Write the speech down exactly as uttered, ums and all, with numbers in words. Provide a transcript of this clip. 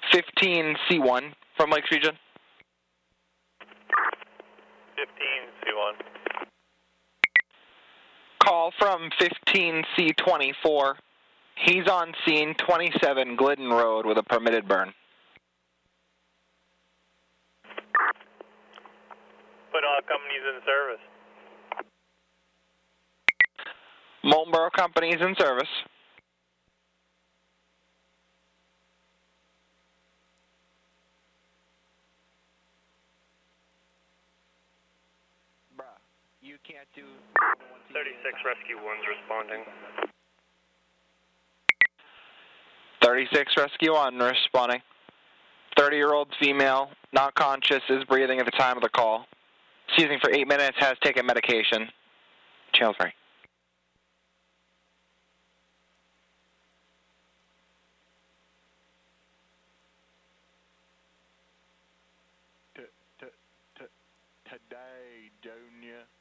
fifteen C one from Lakes Region. fifteen C one. Call from fifteen C twenty-four. He's on scene twenty-seven Glidden Road with a permitted burn. Put all companies in service. Molten Borough Company is in service. Bruh, you can't do... thirty-six Rescue one's responding. thirty-six Rescue one responding. thirty-year-old female, not conscious, is breathing at the time of the call. Seizing for eight minutes, has taken medication. Channel three. Today, Junior.